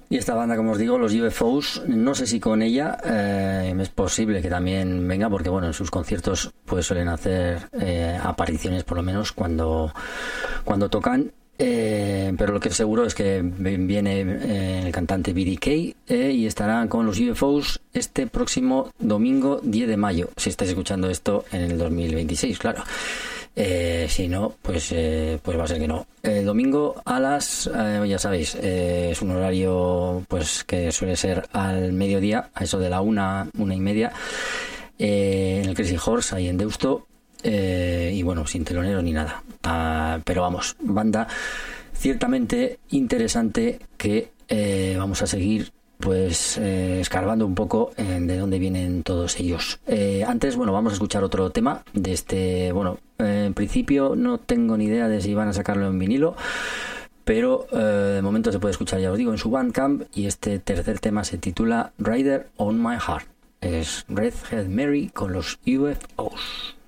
Y esta banda, como os digo, los UFOs, no sé si con ella es posible que también venga, porque bueno, en sus conciertos pues suelen hacer apariciones por lo menos cuando tocan. Pero lo que es seguro es que viene el cantante BDK y estará con los UFOs este próximo domingo 10 de mayo, si estáis escuchando esto en el 2026, claro. Si no, pues va a ser que no. El domingo a las, ya sabéis, es un horario pues que suele ser al mediodía, a eso de la 1:30, en el Crazy Horse, ahí en Deusto. Y bueno, sin telonero ni nada, pero vamos, banda ciertamente interesante que vamos a seguir pues escarbando un poco de dónde vienen todos ellos. Antes, bueno, vamos a escuchar otro tema de este, bueno, en principio no tengo ni idea de si van a sacarlo en vinilo, pero de momento se puede escuchar, ya os digo, en su Bandcamp, y este tercer tema se titula Rider on My Heart. Es Redhead Mary con los UFOs.